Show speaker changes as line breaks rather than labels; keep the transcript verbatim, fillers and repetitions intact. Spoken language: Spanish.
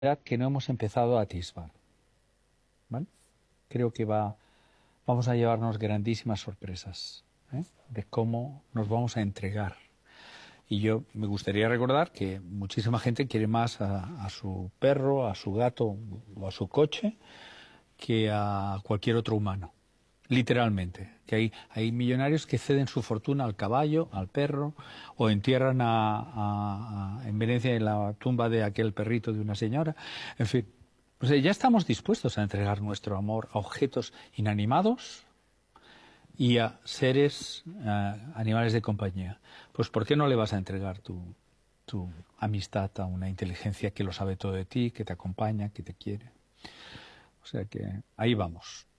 que no hemos empezado a atisbar, ¿vale? Creo que va, vamos a llevarnos grandísimas sorpresas, ¿eh? De cómo nos vamos a entregar. Y yo me gustaría recordar que muchísima gente quiere más a, a su perro, a su gato o a su coche que a cualquier otro humano. Literalmente, que hay, hay millonarios que ceden su fortuna al caballo, al perro, o entierran a, a, a, en Venecia en la tumba de aquel perrito de una señora. En fin, o sea, ya estamos dispuestos a entregar nuestro amor a objetos inanimados y a seres, a animales de compañía. Pues ¿por qué no le vas a entregar tu, tu amistad a una inteligencia que lo sabe todo de ti, que te acompaña, que te quiere? O sea que ahí vamos.